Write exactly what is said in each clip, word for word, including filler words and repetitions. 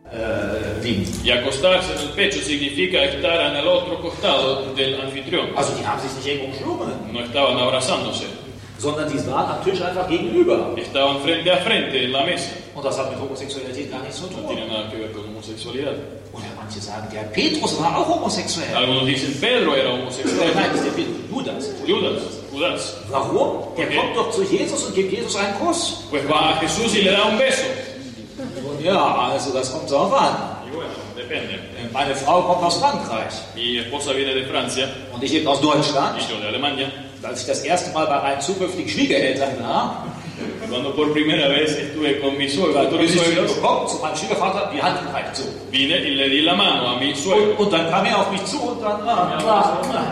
äh, liegen. Y acostarse en el pecho significa estar en el otro costado del anfitrión. Also die haben sich nicht irgendwo umschlungen, No estaban abrazándose, sondern die waren am Tisch einfach gegenüber. estaban frente a frente en la mesa. Und das hat mit Homosexualität gar nichts zu No tun. tiene nada que ver con homosexualidad. Oder manche sagen, der Petrus war auch homosexuell. Algunos dicen Pedro era Nein, homosexual. das ist der Petrus, Judas. Judas, Judas. Warum? Der Okay. kommt doch zu Jesus und gibt Jesus einen Kuss. Pues va a Jesús y le da un beso. Und ja, also das kommt darauf an. Y bueno, depende. Meine Frau kommt aus Frankreich Mi esposa viene de Francia und ich eben aus Deutschland. y yo de Alemania. Als ich das erste Mal bei meinen zukünftigen Schwiegereltern war, Cuando por primera vez estuve con mi suegro, con mis bin ich suegros, gekommen zu meinem Schwiegervater, die Hand reicht so. vine y le di la mano a mi Und, suegro. und dann kam er auf mich zu und dann, ah, ah, ah,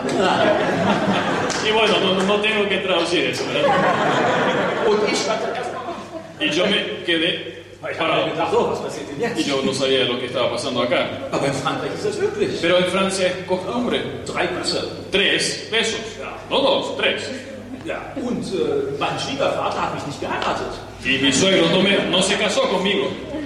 ah. Y bueno, no, no tengo que traducir eso, ¿verdad? Und ich stand da erstmal, Y yo me quedé weil ich habe mir parado. gedacht, oh, was passiert denn Y jetzt? yo no sabía lo que estaba pasando acá. Aber in Frankreich ist das üblich. Pero en Francia es costumbre. Drei Küsse. Tres besos. No dos, tres. Ja. Und äh, mein Schwiegervater hat mich nicht geheiratet. Y mi suegro no, me, no se casó conmigo.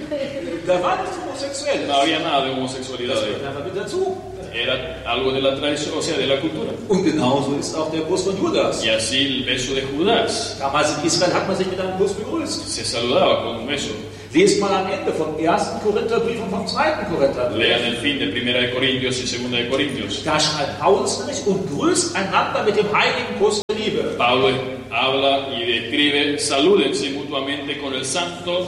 Da war nichts Homosexuelles. No había nada de homosexualidad Das ahí. gehört einfach mit dazu. Era algo de la tradición, o sea, de la cultura. Und genauso ist auch der Kuss von Judas. Y así el beso de Judas. Damals in Israel hat man sich mit einem Kuss begrüßt. Se saludaba con un beso. Lest mal am Ende vom ersten Korintherbrief und vom zweiten Korintherbrief. Lean el fin de Primera de Corintios y Segunda de Corintios. Da schreibt Paulus nämlich und grüßt einander mit dem heiligen Kuss der Liebe. Pablo habla y describe, salúdense mutuamente con el santo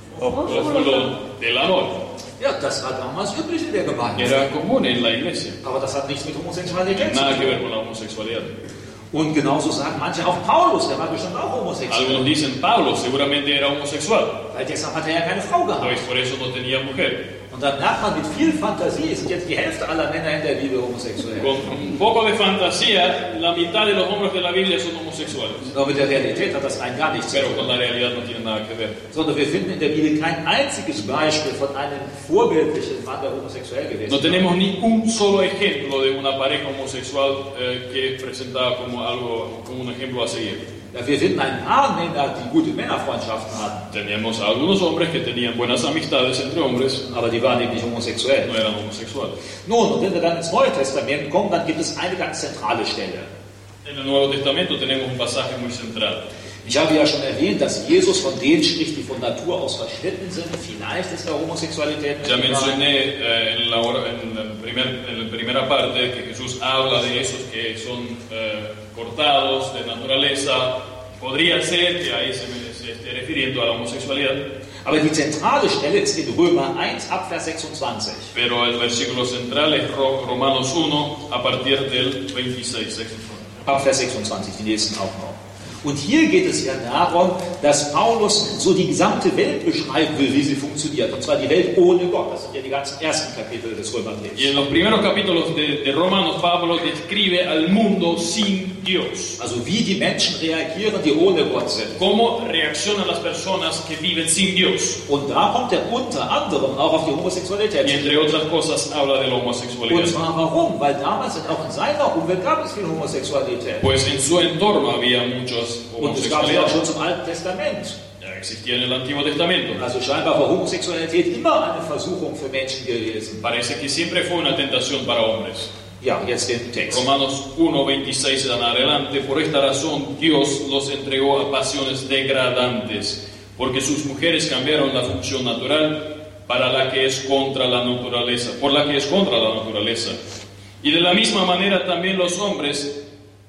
ósculo del amor. Ja, das war damals üblich in der Gemeinde. Era común en la iglesia. Aber das hat nichts mit Homosexualität zu Nada que tun. ver con la homosexualidad. Und genauso sagen manche auch Paulus, der war bestimmt auch homosexuell. Algunos dicen Pablo seguramente era homosexual, Weil deshalb hat er ja keine Frau gehabt. pues por eso no tenía mujer. Und dann merkt man mit viel Fantasie, sind jetzt die Hälfte aller Männer in der Bibel homosexuell. Con un poco de fantasía, la mitad de los hombres de la Biblia son homosexuales. Aber mit der Realität hat das rein gar nichts zu Pero tun. con la realidad no tiene nada que ver. Sondern wir finden in der Bibel kein einziges Beispiel von einem vorbildlichen Mann, der homosexuell gewesen No ist. tenemos ni un solo ejemplo de una pareja homosexual eh, que es presentada como algo, como un ejemplo a seguir. Ja, wir finden ein paar Männer, die gute Männerfreundschaften hatten, Teníamos algunos hombres que tenían buenas amistades entre hombres, aber die waren eben nicht homosexuell. no eran homosexuales. Nun, und wenn wir dann ins Neue Testament kommen, dann gibt es eine ganz zentrale Stelle. En el Nuevo Testamento tenemos un pasaje muy central. Ich habe ja schon erwähnt, dass Jesus von denen spricht, die von Natur aus verschnitten sind. Vielleicht ist da Homosexualität mit Ya dabei. mencioné eh, en, la, hora- en, la primer, en la primera parte que Jesús habla de esos que son eh, cortados de naturaleza. Podría ser que ahí se, me- se esté refiriendo a la homosexualidad, Aber die zentrale Stelle ist in Römer eins ab Vers sechsundzwanzig. pero el versículo central es Ro- Romanos uno a partir del veintiséis. Ab Vers sechsundzwanzig, die nächsten auch noch. Und hier geht es ja darum, dass Paulus so die gesamte Welt beschreiben will, wie sie funktioniert. Und zwar die Welt ohne Gott. Das sind ja die ganzen ersten Kapitel des Römerbriefs. Y en los primeros capítulos de, de Romanos, Pablo describe al mundo sin Dios. Also wie die Menschen reagieren, die ohne Gott sind. Cómo reaccionan las personas que viven sin Dios. Und da kommt er unter anderem auch auf die Homosexualität. Y entre otras cosas habla de la Und homosexualidad. zwar warum? Weil damals und auch in seiner Umwelt gab es viel Homosexualität. Pues en su entorno había muchas Und es gab sie auch homosexualidades. schon zum Alten Testament. Ya existía en el Antiguo Testamento. Also scheinbar war Homosexualität immer eine Versuchung für Menschen gewesen. Parece que siempre fue una tentación para hombres. Ja, jetzt den Text. Romanos uno, veintiséis en adelante. Por esta razón Dios los entregó a pasiones degradantes, porque sus mujeres cambiaron la función natural para la que es contra la naturaleza, por la que es contra la naturaleza. Y de la misma manera también los hombres,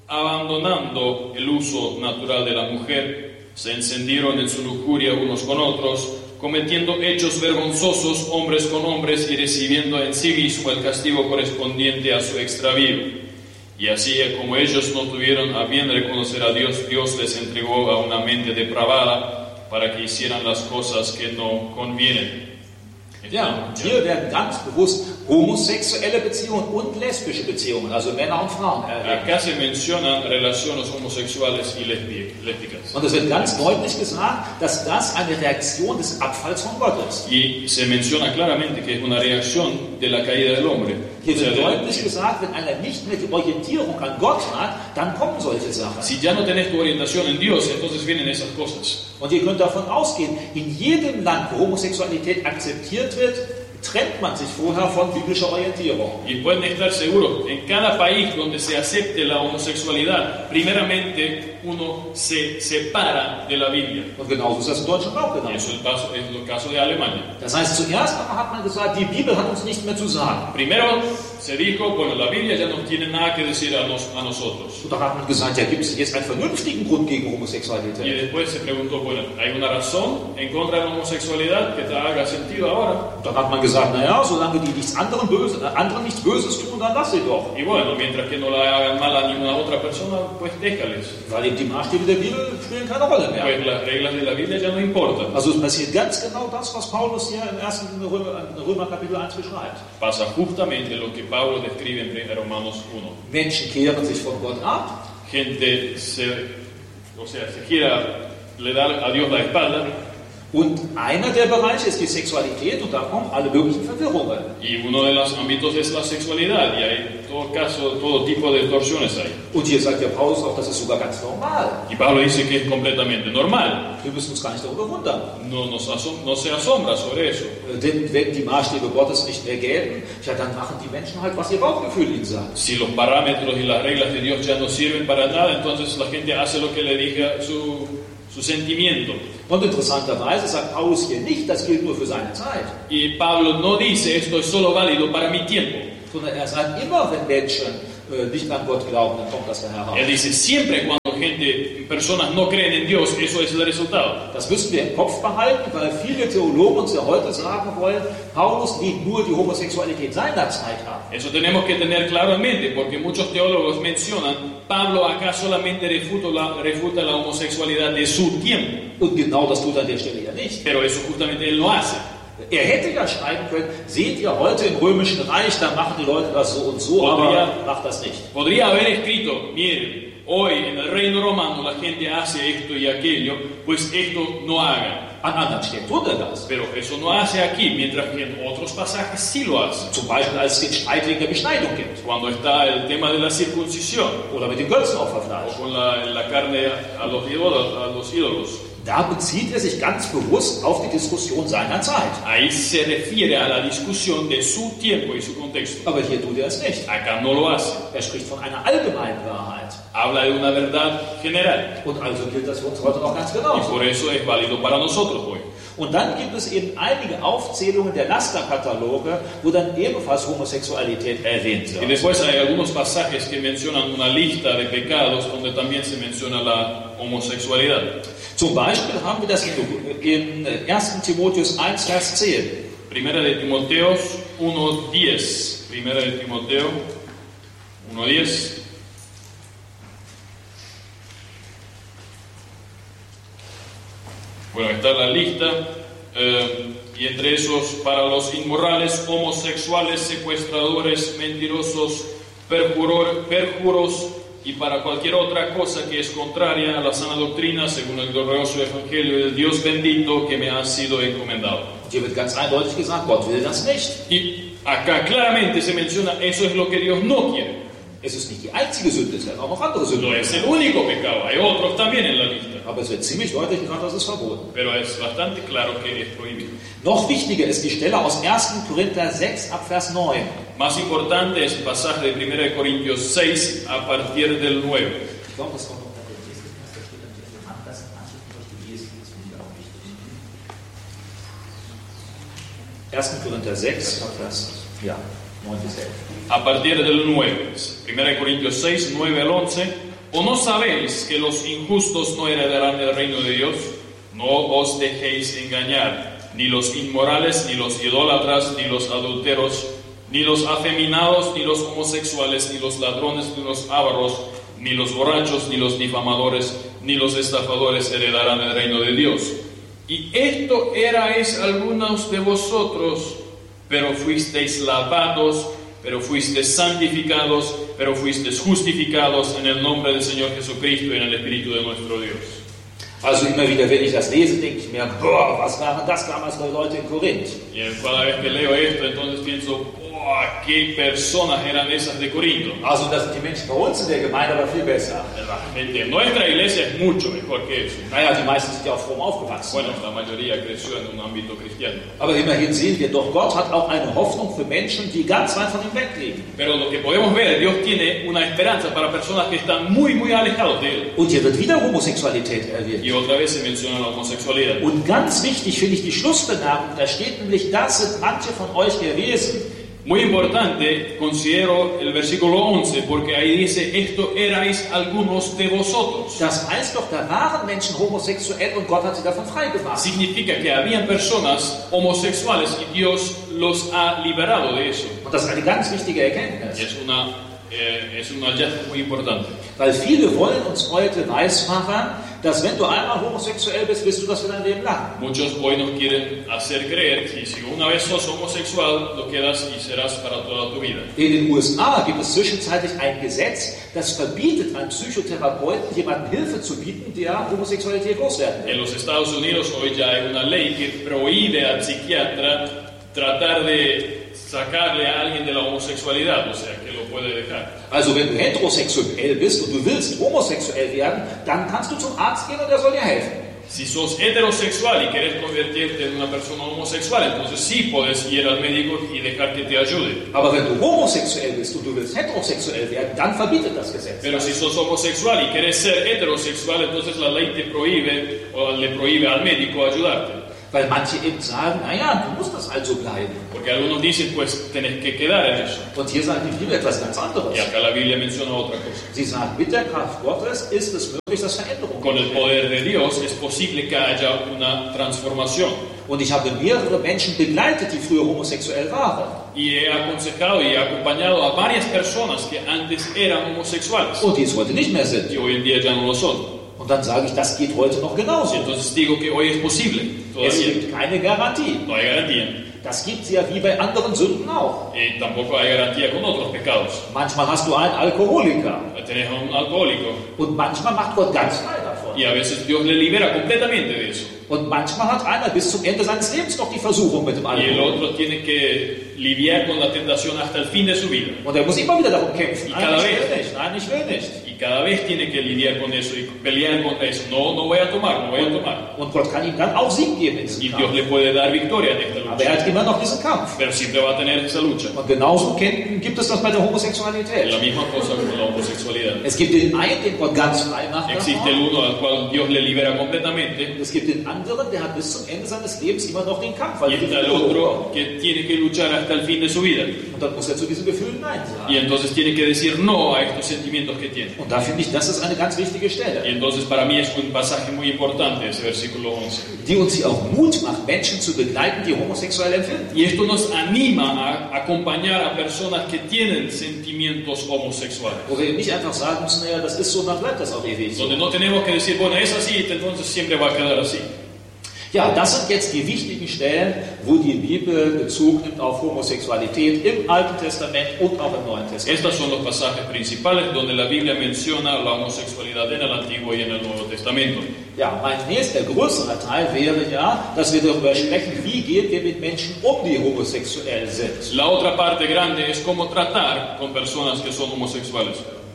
abandonando el uso natural de la mujer, se encendieron en su lujuria unos con otros, cometiendo hechos vergonzosos hombres con hombres y recibiendo en sí mismo el castigo correspondiente a su extravío. Y así como ellos no tuvieron a bien reconocer a Dios, Dios les entregó a una mente depravada para que hicieran las cosas que no convienen. Ja, und hier werden ganz bewusst homosexuelle Beziehungen und lesbische Beziehungen, also Männer und Frauen, erwähnt. Acá se mencionan relaciones homosexuales y lesbi- lésbicas. Und es wird ganz deutlich gesagt, dass das eine Reaktion des Abfalls von Gott ist. Y se menciona claramente que es una reacción de la caída del hombre. Hier O sea, wird de- deutlich gesagt, wenn einer nicht mehr die Orientierung an Gott hat, dann kommen solche Sachen. si ya no tenés tu orientación en Dios, entonces vienen esas cosas. Und ihr könnt davon ausgehen, in jedem Land, wo Homosexualität akzeptiert wird, trennt man sich vorher von biblischer Orientierung. Y pueden estar seguros, en cada país donde se acepte la homosexualidad, primeramente uno se separa de la Biblia. Und genauso ist das in Deutschland auch Y genannt. eso es el caso, es el caso de Alemania. Das heißt, zuerst hat man gesagt, die Bibel hat uns nichts mehr zu sagen. Primero se dijo, bueno, la Biblia ya no tiene nada que decir a, nos, a nosotros. Und dann hat man gesagt, ja, gibt es jetzt einen vernünftigen Grund gegen Y Homosexualität? después se preguntó, bueno, ¿hay una razón en contra de la homosexualidad que te haga sentido ahora? Und dann hat man gesagt, naja, solange die nichts anderen Böse, äh, anderen nichts Böses tun, dann lass sie doch. Y bueno, mientras que no le hagan mal a ninguna otra persona, pues déjales. Weil eben die Maßstäbe der Bibel spielen keine Rolle mehr. Pues las reglas de la Biblia ya no importan. Also es passiert ganz genau das, was Paulus hier im ersten Römer, Römer Kapitel eins beschreibt. Pasa justamente lo que Pablo describe en Romanos uno. Menschen kehren sich von Gott ab, Gente se, o sea, se gira, le da a Dios la espalda. und einer der Bereiche ist die Sexualität, und da kommen alle möglichen Verwirrungen. Y uno de los ámbitos es la sexualidad, y hay en todo caso, todo tipo de distorsiones ahí. Und hier sagt der Paulus auch, das ist sogar ganz normal. Y Pablo dice que es completamente normal. Wir müssen uns gar nicht darüber wundern. No, nos asom no se asombra sobre eso. Äh, Denn wenn die Maßstäbe Gottes nicht mehr gelten, ja, dann machen die Menschen halt, was ihr Bauchgefühl ihnen sagt. Si los parámetros y las reglas de Dios ya no sirven para nada, entonces la gente hace lo que le diga su, su sentimiento. Und interessanterweise sagt Paulus hier nicht, das gilt nur für seine Zeit, Y Pablo no dice esto es solo válido para mi tiempo. sondern er sagt immer, wenn Menschen äh, nicht an Gott glauben, dann kommt das daher Él heraus. dice siempre cuando gente, personas no creen en Dios, eso es el resultado. Das müssen wir im Kopf behalten, weil viele Theologen uns ja heute sagen wollen, Paulus lehnt nur die Homosexualität seiner Zeit ab. Eso tenemos que tener claro en mente, porque muchos teólogos mencionan, Pablo acá solamente refuta la, refuta la homosexualidad de su tiempo, Und genau das tut er an der Stelle ja nicht. pero eso justamente él lo hace. Er hätte ja schreiben können, seht ihr heute im Römischen Reich, da machen die Leute das so und so, aber Podría- macht das nicht. Podría haber escrito, miren, hoy en el reino romano la gente hace esto y aquello, pues esto no hagan. An anderen Stellen tut er das. Pero eso no hace aquí, mientras que en otros pasajes sí lo hace. Zum Beispiel, als es den Streit wegen der Beschneidung gibt. Cuando está el tema de la circuncisión, Oder mit dem Götzenopferfleisch. o con la, la carne a los ídolos, a los ídolos. Da bezieht er sich ganz bewusst auf die Diskussion seiner Zeit. Ahí se refiere a la discusión de su tiempo y su contexto. Aber hier tut er es nicht. Acá no lo hace. Er spricht von einer allgemeinen Wahrheit. Habla de una verdad general. Und also gilt das für uns heute noch ganz Y genauso. por eso es válido para nosotros hoy. Und dann gibt es eben einige Aufzählungen der Lasterkataloge, wo dann ebenfalls Homosexualität erwähnt Y wird. después hay algunos pasajes que mencionan una lista de pecados donde también se menciona la homosexualidad. Zum Beispiel haben wir das in ersten Timotheus eins, Vers zehn. Primera de Timoteos uno diez. Primera de Timoteo uno diez. Bueno, está la lista. eh, y entre esos, para los inmorales, homosexuales, secuestradores, mentirosos, perjuror- perjuros, y para cualquier otra cosa que es contraria a la sana doctrina, según el glorioso evangelio del Dios bendito que me ha sido encomendado. Und hier wird ganz eindeutig gesagt, Gott will das nicht. Y acá claramente se menciona, eso es lo que Dios no quiere. Es ist nicht die einzige Sünde, es werden auch noch andere No Sünden. es el único pecado, hay otros también en la lista. Aber es wird ziemlich deutlich gesagt, das ist verboten. Pero es bastante claro que es prohibido. Noch wichtiger ist die Stelle aus ersten Korinther sechs, ab Vers neun. Más importante es el pasaje de primera de Corintios seis a partir del nueve. Ich glaube, das kommt noch bei der nächsten Vers, da steht dann die Anlass, Anschrift durch die Jesu, das finde ich auch wichtig. ersten Korinther sechs, Vers ja, neun bis elf. A partir del nueve. primera de Corintios seis, nueve al once. ¿O no sabéis que los injustos no heredarán el reino de Dios? No os dejéis engañar, ni los inmorales, ni los idólatras, ni los adúlteros, ni los afeminados, ni los homosexuales, ni los ladrones, ni los ávaros, ni los borrachos, ni los difamadores, ni los estafadores heredarán el reino de Dios. Y esto erais algunos de vosotros, pero fuisteis lavados, pero fuisteis santificados, pero fuisteis justificados en el nombre del Señor Jesucristo y en el Espíritu de nuestro Dios. Also immer wieder, wenn ich das lese, denke ich mir, boah, was waren das damals für Leute in Korinth? Y cada vez que leo esto, entonces pienso, ¡oh, qué personas eran esas de Corinto! Also das sind die Menschen bei uns in der Gemeinde aber viel besser. La gente de nuestra iglesia es mucho mejor que eso. Naja, die meisten sind ja auch fromm aufgewachsen. Bueno, la mayoría creció en un ámbito cristiano. Aber immerhin sehen wir doch, Gott hat auch eine Hoffnung für Menschen, die ganz weit von ihm weg liegen. Pero lo que podemos ver, Dios tiene una esperanza para personas que están muy, muy alejados de Él. Und hier wird wieder Homosexualität erwähnt. Y otra vez se menciona la homosexualidad. Und ganz wichtig finde ich die Schlussbemerkung, da steht nämlich, das sind manche von euch gewesen. Muy importante, considero el versículo once, porque ahí dice, esto erais algunos de vosotros. Das heißt doch, da waren Menschen homosexuell und Gott hat sie davon freigemacht. Significa que habían personas homosexuales y Dios los ha liberado de eso. Und das ist eine ganz wichtige Erkenntnis. Y es una, eh, es un hallazgo muy importante. Weil viele wollen uns heute weismachen, dass wenn du einmal homosexuell bist, bist du das für dein Leben lang. Muchos hoy nos quieren hacer creer que si una vez sos homosexual, lo quedas y serás para toda tu vida. In den U S A gibt es zwischenzeitlich ein Gesetz, das verbietet einem Psychotherapeuten, jemandem Hilfe zu bieten, der Homosexualität loswerden will. En los Estados Unidos hoy ya hay una ley que prohíbe al psiquiatra tratar de sacarle a alguien de la homosexualidad, o sea, que lo puede dejar. Also wenn du heterosexuell bist und du willst homosexuell werden, dann kannst du zum Arzt gehen und er soll dir helfen. Si sos heterosexual y querés convertirte en una persona homosexual, entonces sí puedes ir al médico y dejar que te ayude. Aber wenn du homosexuell bist und du willst heterosexuell werden, dann verbietet das Gesetz. Pero si sos homosexual y querés ser heterosexual, entonces la ley te prohíbe o le prohíbe al médico ayudarte. Weil manche eben sagen, naja, du musst das halt so bleiben. Porque algunos dicen, pues tenés que quedar en eso. Und hier sagt die Bibel etwas ganz anderes. Y acá la Biblia menciona otra cosa. Sie sagt, mit der Kraft Gottes ist es möglich, dass Veränderung Con el poder de Dios es posible que haya una transformación. Und ich habe mehrere Menschen begleitet, die früher homosexuell waren. Y he aconsejado y he acompañado a varias personas que antes eran homosexuales Und die es heute nicht mehr sind. y hoy en día ya no lo son. Und dann sage ich, das geht heute noch genauso. Entonces digo que hoy es posible. Es Todavía gibt keine Garantie. no hay garantía. Das gibt es ja wie bei anderen Sünden auch. Y tampoco hay garantía con otros pecados. Manchmal hast du einen Alkoholiker Tenés a un alcohólico und manchmal macht Gott ganz frei davon. y a veces Dios le libera completamente de eso. Und manchmal hat einer bis zum Ende seines Lebens noch die Versuchung mit dem Y el Alkohol. otro tiene que lidiar con la tentación hasta el fin de su vida. Und er muss immer wieder darum kämpfen. Y Nein, cada ich vez. will nicht. Nein, ich will nicht. Y cada vez tiene que lidiar con eso y pelear contra eso. No, no voy a tomar, no voy a tomar. Und Gott kann ihm dann auch Sieg geben in Y diesem Dios Kampf. le puede dar victoria en esta Aber er lucha. hat immer noch diesen Kampf. Pero siempre va a tener esa lucha. Und genauso kennt- gibt es das bei der Es Homosexualität. la misma cosa con la homosexualidad. Es gibt den einen, den Gott ganz frei macht. Existe el davon. uno al cual Dios le libera completamente. Und es gibt den anderen, der hat bis zum Ende seines Lebens immer noch den Kampf. Weil Y er die está el Versuchung otro bekommt. que tiene que luchar hasta el fin de su vida. Und dann muss er zu diesen Gefühlen Nein Y sagen. entonces tiene que decir no a estos sentimientos que tiene. Und da finde ich, das ist eine ganz wichtige Y Stelle, entonces para mí es un pasaje muy importante ese versículo once. die uns hier auch Mut macht, Menschen zu begleiten, die homosexuell empfinden. Y esto nos anima a acompañar a personas que tienen sentimientos homosexuales. Wo wir eben nicht einfach sagen müssen, naja, das ist so, dann bleibt das auch ewig so. Donde no tenemos que decir, bueno, es así, entonces siempre va a quedar así. Ja, das sind jetzt die wichtigen Stellen, wo die Bibel Bezug nimmt auf Homosexualität im Alten Testament und auch im Neuen Testament. Estos son los pasajes principales donde la Biblia menciona la homosexualidad en el Antiguo y en el Nuevo Testamento. Ja, mein nächster größerer Teil wäre ja, dass wir darüber sprechen, wie gehen wir mit Menschen um, die homosexuell sind. La otra parte grande es cómo tratar con personas que son homosexuales.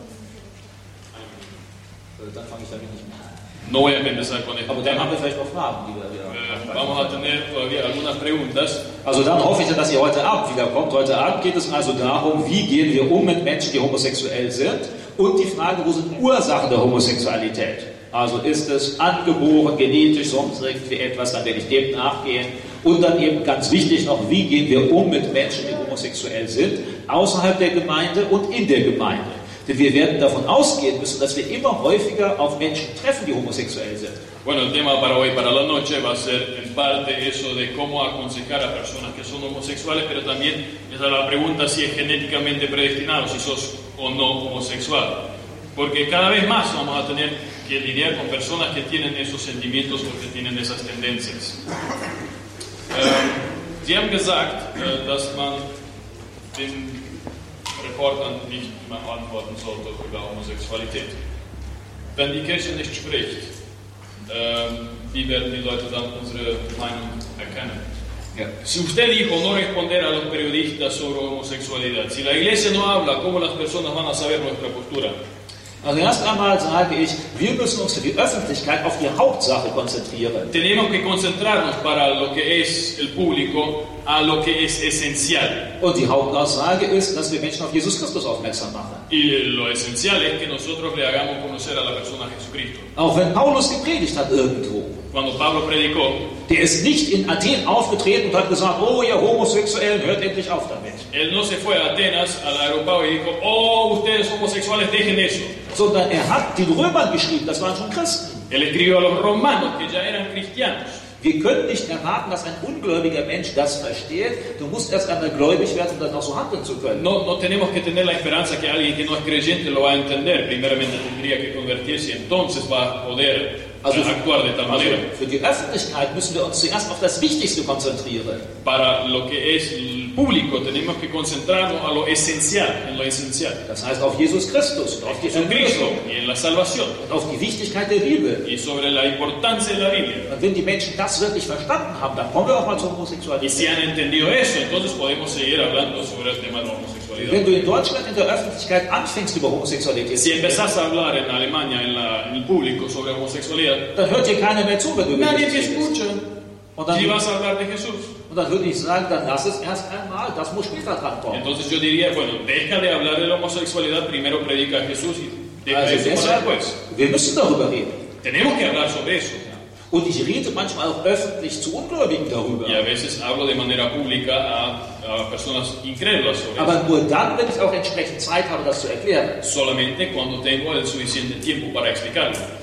Dann fange ich damit nicht mehr an. No voy a empezar con este Aber dann haben tema. wir vielleicht noch Fragen, die wir wieder Eh, vamos a tener todavía algunas preguntas. Also dann hoffe ich, dass ihr heute Abend wiederkommt. Heute Abend geht es also darum, wie gehen wir um mit Menschen, die homosexuell sind und die Frage, wo sind Ursachen der Homosexualität? Also ist es angeboren, genetisch, sonst irgendwie etwas, dann werde ich dem nachgehen. Und dann eben ganz wichtig noch, wie gehen wir um mit Menschen, die homosexuell sind, außerhalb der Gemeinde und in der Gemeinde. Denn wir werden davon ausgehen müssen, dass wir immer häufiger auf Menschen treffen, die homosexuell sind. Bueno, el tema para hoy, para la noche, va a ser en parte eso de cómo aconsejar a personas que son homosexuales, pero también esa es la pregunta si es genéticamente predestinado, si sos o no homosexual. Porque cada vez más vamos a tener que lidiar con personas que tienen esos sentimientos o que tienen esas tendencias. Ähm, Sie haben gesagt, äh, dass man den Reportern nicht mehr antworten sollte über Homosexualität. Wenn die Kirche nicht spricht, ähm, wie werden die Leute dann unsere Meinung erkennen? Ja. Si usted dijo no responder a los periodistas sobre homosexualidad, si la iglesia no habla, ¿cómo las personas van a saber nuestra postura? Also erst einmal sage ich, wir müssen uns für die Öffentlichkeit auf die Hauptsache konzentrieren. Tenemos que concentrarnos para lo que es el público a lo que es esencial. Und die Hauptaussage ist, dass wir Menschen auf Jesus Christus aufmerksam machen. Y lo esencial es que nosotros le hagamos conocer a la persona Jesucristo. Auch wenn Paulus gepredigt hat irgendwo. Cuando Pablo predicó, Der ist nicht in Athen aufgetreten und hat gesagt, oh ihr Homosexuellen, hört endlich auf damit. él no se fue a Atenas, al aeropuerto, y dijo, oh, ustedes homosexuales, dejen eso. Sondern er hat den Römern geschrieben, das waren schon Christen. Él escribió a los romanos, que ya eran cristianos. Wir können nicht erwarten, dass ein ungläubiger Mensch das versteht. Du musst erst einmal gläubig werden, um dann auch so handeln zu können. No, no tenemos que tener la esperanza que alguien que no es creyente lo va a entender. Primeramente tendría que convertirse, entonces va a poder Also, actuar de tal also manera. für die Öffentlichkeit müssen wir uns zuerst auf das Wichtigste konzentrieren. Para lo que es el público tenemos que concentrarnos a lo esencial, en lo esencial. Das heißt auf Jesus Christus und auf die Jesucristo Erlösung y en la salvación und auf die Wichtigkeit der Bibel. y sobre la importancia de la Biblia. Und wenn die Menschen das wirklich verstanden haben, dann kommen wir auch mal zur Y Homosexualität. si han entendido eso, entonces podemos seguir hablando sobre el tema de la homosexualidad. Wenn du in Deutschland in der Öffentlichkeit anfängst über Homosexualität, Si empezás a hablar en Alemania, en, la- en el público, sobre homosexualidad, dann hört dir keiner mehr zu, wenn du nadie te redest. escucha. Und Si dann, vas a hablar de Jesús. und dann würde ich sagen, dann lass es erst einmal, das muss später dran kommen. Entonces yo diría, bueno, deja de hablar de la homosexualidad, primero predica a Jesús y deja Also eso para deshalb, después. wir müssen darüber reden. Tenemos que hablar sobre eso. Und ich rede manchmal auch öffentlich zu Ungläubigen darüber. Y a veces hablo de manera pública a, a personas incrédulas sobre Aber eso. nur dann, wenn ich auch entsprechend Zeit habe, das zu erklären. Solamente cuando tengo el suficiente tiempo para explicarlo.